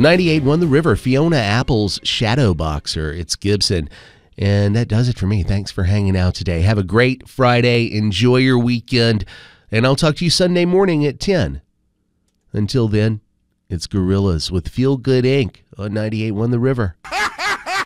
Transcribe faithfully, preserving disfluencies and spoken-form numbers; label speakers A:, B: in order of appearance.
A: ninety-eight one The River, Fiona Apple's Shadow Boxer. It's Gibson. And that does it for me. Thanks for hanging out today. Have a great Friday. Enjoy your weekend. And I'll talk to you Sunday morning at ten. Until then, it's Gorillaz with Feel Good Incorporated on ninety-eight one The River.